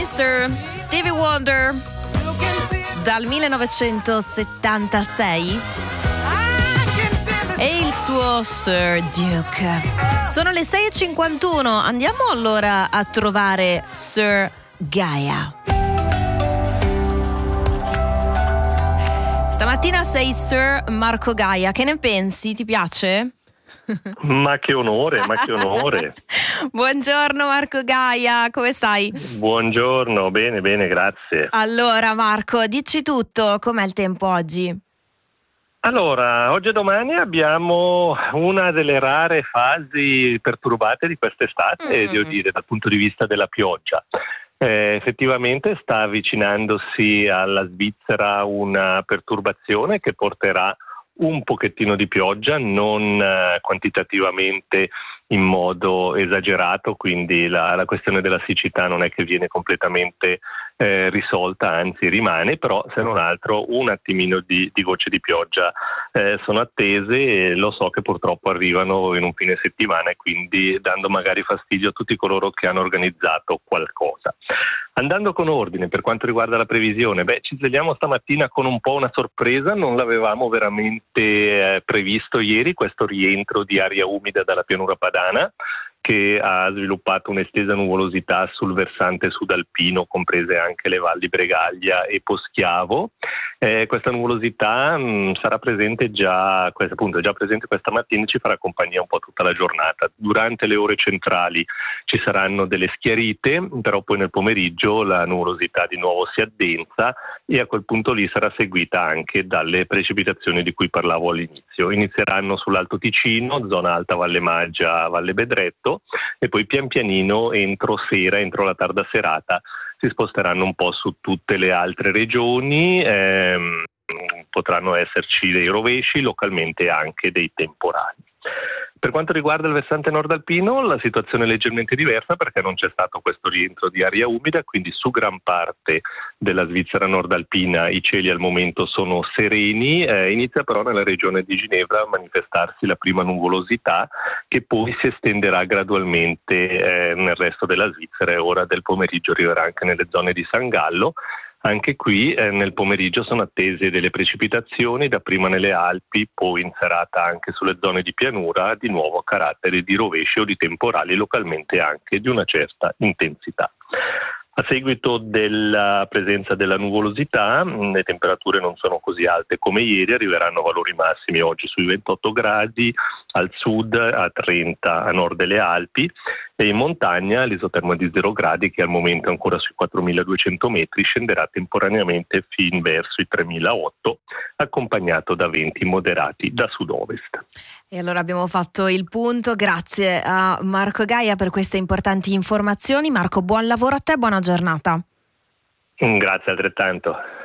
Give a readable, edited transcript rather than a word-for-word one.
Mr. Stevie Wonder dal 1976 e il suo Sir Duke. Sono le 6:51, andiamo allora a trovare Sir Gaia. Stamattina sei Sir Marco Gaia, che ne pensi? Ti piace? Ma che onore, ma che onore. Buongiorno Marco Gaia, come stai? Buongiorno, bene, grazie. Allora Marco, dici tutto, com'è il tempo oggi? Allora, oggi e domani abbiamo una delle rare fasi perturbate di quest'estate, devo dire, dal punto di vista della pioggia. Effettivamente sta avvicinandosi alla Svizzera una perturbazione che porterà un pochettino di pioggia, non quantitativamente in modo esagerato, quindi la questione della siccità non è che viene completamente risolta, anzi rimane, però se non altro un attimino di gocce di pioggia sono attese e lo so che purtroppo arrivano in un fine settimana e quindi dando magari fastidio a tutti coloro che hanno organizzato qualcosa. Andando con ordine per quanto riguarda la previsione, ci svegliamo stamattina con un po' una sorpresa, non l'avevamo veramente previsto ieri, questo rientro di aria umida dalla pianura padana che ha sviluppato un'estesa nuvolosità sul versante sudalpino, comprese anche le valli Bregaglia e Poschiavo. Questa nuvolosità sarà presente già presente questa mattina e ci farà compagnia un po' tutta la giornata. Durante le ore centrali ci saranno delle schiarite, però poi nel pomeriggio la nuvolosità di nuovo si addensa e a quel punto lì sarà seguita anche dalle precipitazioni di cui parlavo all'inizio. Inizieranno sull'Alto Ticino, zona alta Valle Maggia, Valle Bedretto, e poi pian pianino entro la tarda serata si sposteranno un po' su tutte le altre regioni, potranno esserci dei rovesci, localmente anche dei temporali. Per quanto riguarda il versante nord alpino, la situazione è leggermente diversa perché non c'è stato questo rientro di aria umida, quindi su gran parte della Svizzera nord alpina i cieli al momento sono sereni, inizia però nella regione di Ginevra a manifestarsi la prima nuvolosità che poi si estenderà gradualmente nel resto della Svizzera e ora del pomeriggio arriverà anche nelle zone di San Gallo. Anche qui nel pomeriggio sono attese delle precipitazioni, dapprima nelle Alpi, poi in serata anche sulle zone di pianura, di nuovo a carattere di rovesci o di temporali, localmente anche di una certa intensità. A seguito della presenza della nuvolosità, le temperature non sono così alte come ieri, arriveranno valori massimi oggi sui 28 gradi, al sud a 30 a nord delle Alpi e in montagna l'isotermo è di 0 gradi che al momento è ancora sui 4.200 metri, scenderà temporaneamente fin verso i 3.008 accompagnato da venti moderati da sud-ovest. E allora abbiamo fatto il punto, grazie a Marco Gaia per queste importanti informazioni. Marco, buon lavoro a te, buona giornata. Grazie altrettanto.